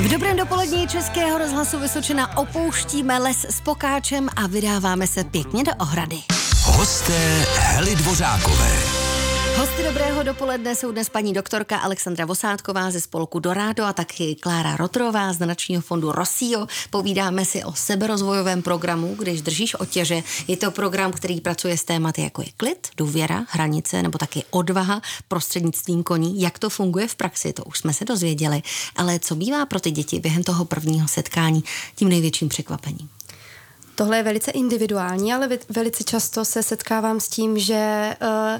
Dobrém dopolední Českého rozhlasu Vysočina opouštíme les s pokáčem a vydáváme se pěkně do ohrady. Hosté Hely Dvořákové. Hosty dobrého dopoledne jsou dnes paní doktorka Alexandra Vosátková ze spolku Dorado a taky Klára Rotrová z nadačního fondu Rossio. Povídáme si o seberozvojovém programu, Když držíš otěže. Je to program, který pracuje s tématy jako je klid, důvěra, hranice nebo taky odvaha prostřednictvím koní. Jak to funguje v praxi, to už jsme se dozvěděli. Ale co bývá pro ty děti během toho prvního setkání tím největším překvapením? Tohle je velice individuální, ale velice často se setkávám s tím, že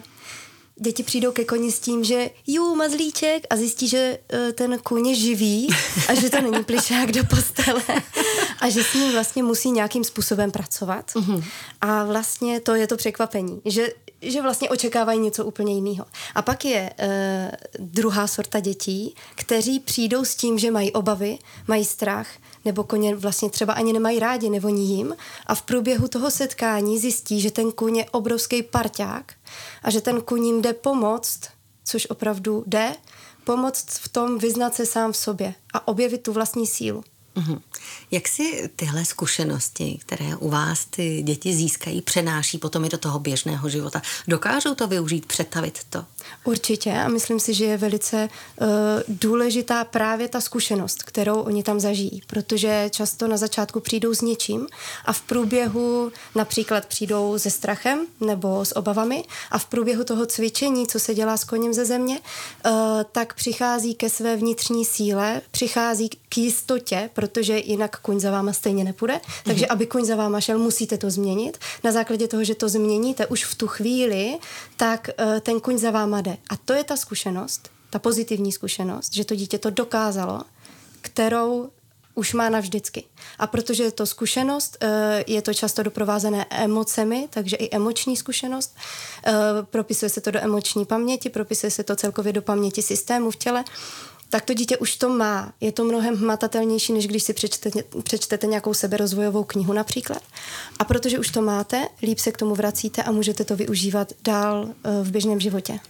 děti přijdou ke koni s tím, že mazlíček a zjistí, že ten kůň je živý a že to není plišák do postele a že s ním vlastně musí nějakým způsobem pracovat. A vlastně to je to překvapení, že vlastně očekávají něco úplně jiného. A pak je druhá sorta dětí, kteří přijdou s tím, že mají obavy, mají strach, nebo koně vlastně třeba ani nemají rádi, nevoní jim a v průběhu toho setkání zjistí, že ten kůň je obrovský parťák a že ten kůň jim jde pomoct, což opravdu jde, pomoct v tom vyznat se sám v sobě a objevit tu vlastní sílu. Jak si tyhle zkušenosti, které u vás ty děti získají, přenáší potom i do toho běžného života? Dokážou to využít, přetavit to? Určitě a myslím si, že je velice důležitá právě ta zkušenost, kterou oni tam zažijí, protože často na začátku přijdou s něčím a v průběhu například přijdou se strachem nebo s obavami a v průběhu toho cvičení, co se dělá s koněm ze země, tak přichází ke své vnitřní síle, přichází k jistotě, protože jinak kuň za váma stejně nepůjde. Takže aby kuň za váma šel, musíte to změnit. Na základě toho, že to změníte už v tu chvíli, tak ten kuň za váma jde. A to je ta zkušenost, ta pozitivní zkušenost, že to dítě to dokázalo, kterou už má navždycky. A protože je to zkušenost, je to často doprovázené emocemi, takže i emoční zkušenost. Propisuje se to do emoční paměti, propisuje se to celkově do paměti systému v těle. Tak to dítě už to má. Je to mnohem hmatatelnější, než když si přečtete nějakou seberozvojovou knihu například. A protože už to máte, líp se k tomu vracíte a můžete to využívat dál v běžném životě.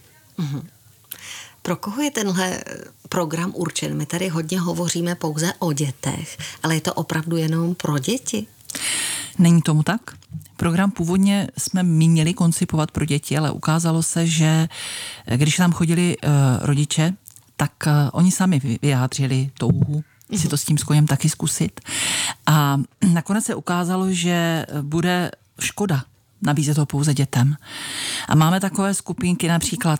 Pro koho je tenhle program určen? My tady hodně hovoříme pouze o dětech, ale je to opravdu jenom pro děti? Není tomu tak. Program původně jsme měli koncipovat pro děti, ale ukázalo se, že když tam chodili rodiče, tak oni sami vyjádřili touhu si to s tím koněm taky zkusit. A nakonec se ukázalo, že bude škoda nabízet to pouze dětem. A máme takové skupinky, například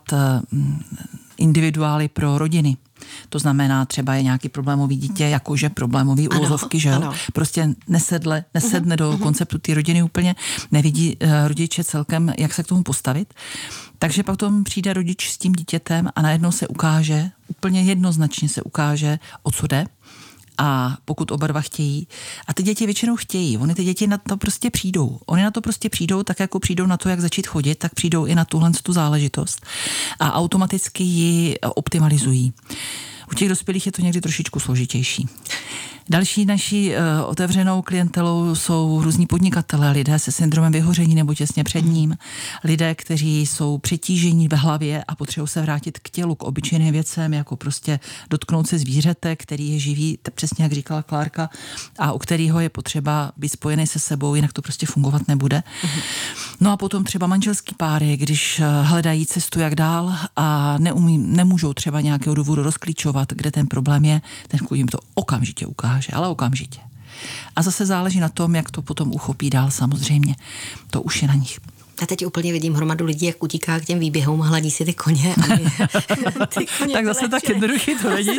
individuály pro rodiny. To znamená, třeba je nějaký problémový dítě, jakože problémový uvozovky, že jo? Prostě nesedne do konceptu té rodiny úplně, nevidí rodiče celkem, jak se k tomu postavit. Takže pak tomu přijde rodič s tím dítětem a najednou se ukáže, úplně jednoznačně se ukáže, o co jde. A pokud oba dva chtějí, a ty děti většinou chtějí, oni ty děti na to prostě přijdou. Oni na to prostě přijdou, tak jako přijdou na to, jak začít chodit, tak přijdou i na tuhle tu záležitost a automaticky ji optimalizují. U těch dospělých je to někdy trošičku složitější. Další naší otevřenou klientelou jsou různí podnikatelé, lidé se syndromem vyhoření nebo těsně před ním, lidé, kteří jsou přetížení ve hlavě a potřebují se vrátit k tělu, k obyčejným věcem, jako prostě dotknout se zvířete, který je živý, přesně jak říkala Klárka, a u kterého je potřeba být spojený se sebou, jinak to prostě fungovat nebude. No a potom třeba manželský páry, když hledají cestu jak dál a nemůžou třeba nějakého důvodu rozklíčovat, kde ten problém je, ten jim to okamžitě ukáže. Ale okamžitě. A zase záleží na tom, jak to potom uchopí dál samozřejmě. To už je na nich. Já teď úplně vidím hromadu lidí, jak utíká k těm výběhům a hladí si ty koně. Ty koně tak zase tak jednoduchý to není.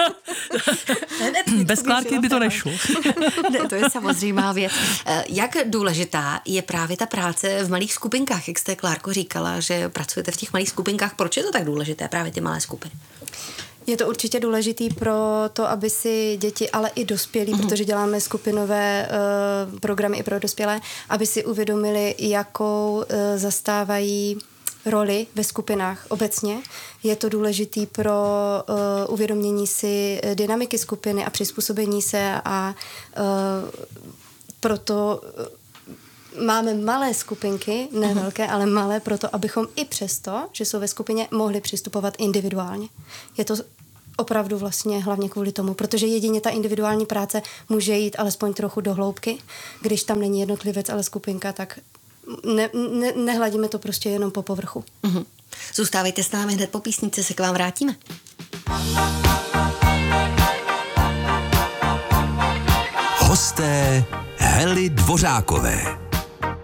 Bez Klárky by to nešlo. Ne, to je samozřejmá věc. Jak důležitá je právě ta práce v malých skupinkách? Jak jste, Klárko, říkala, že pracujete v těch malých skupinkách. Proč je to tak důležité, právě ty malé skupiny? Je to určitě důležitý pro to, aby si děti, ale i dospělí, protože děláme skupinové programy i pro dospělé, aby si uvědomili, jakou zastávají roli ve skupinách obecně. Je to důležitý pro uvědomění si dynamiky skupiny a přizpůsobení se a proto máme malé skupinky, ne velké, ale malé, proto abychom i přesto, že jsou ve skupině, mohli přistupovat individuálně. Je to opravdu vlastně hlavně kvůli tomu, protože jedině ta individuální práce může jít alespoň trochu do hloubky. Když tam není jednotlivec, ale skupinka, tak nehladíme to prostě jenom po povrchu. Mm-hmm. Zůstávejte s námi, hned po písnici se k vám vrátíme. Hosté Hely Dvořákové.